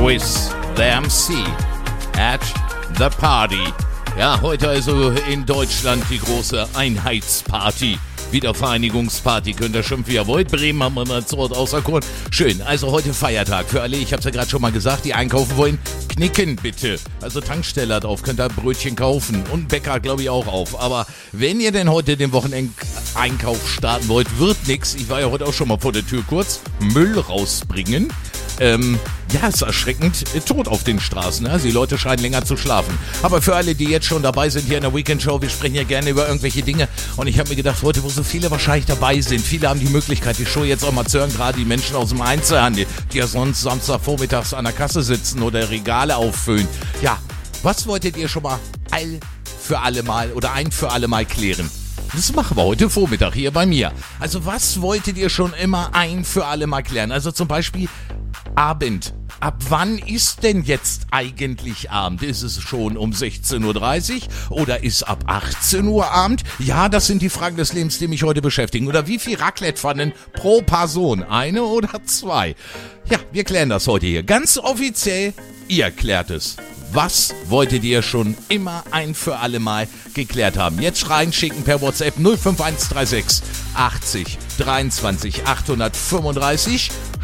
with the MC at the party. Ja, heute also in Deutschland die große Einheitsparty. Wiedervereinigungsparty, könnt ihr schimpfen, wie ihr wollt. Bremen haben wir mal das Wort auserkoren. Schön, also heute Feiertag für alle. Ich habe es ja gerade schon mal gesagt, die einkaufen wollen. Knicken bitte. Also Tankstelle hat auf, könnt ihr Brötchen kaufen. Und Bäcker glaube ich auch auf. Aber wenn ihr denn heute den Wochenendeinkauf starten wollt, wird nix. Ich war ja heute auch schon mal vor der Tür kurz. Müll rausbringen. Ja, ist erschreckend tot auf den Straßen. Also die Leute scheinen länger zu schlafen. Aber für alle, die jetzt schon dabei sind hier in der Weekend-Show, wir sprechen ja gerne über irgendwelche Dinge. Und ich habe mir gedacht, heute, wo so viele wahrscheinlich dabei sind, viele haben die Möglichkeit, die Show jetzt auch mal zu hören, gerade die Menschen aus dem Einzelhandel, die ja sonst Samstagvormittags an der Kasse sitzen oder Regale auffüllen. Ja, was wolltet ihr schon mal ein für alle Mal klären? Das machen wir heute Vormittag hier bei mir. Also was wolltet ihr schon immer ein für alle Mal klären? Also zum Beispiel Abend. Ab wann ist denn jetzt eigentlich Abend? Ist es schon um 16:30 Uhr oder ist ab 18 Uhr Abend? Ja, das sind die Fragen des Lebens, die mich heute beschäftigen. Oder wie viel Raclette-Pfannen pro Person? Eine oder zwei? Ja, wir klären das heute hier. Ganz offiziell, ihr klärt es. Was wolltet ihr schon immer ein für alle Mal geklärt haben? Jetzt reinschicken per WhatsApp 05136 80 23 835.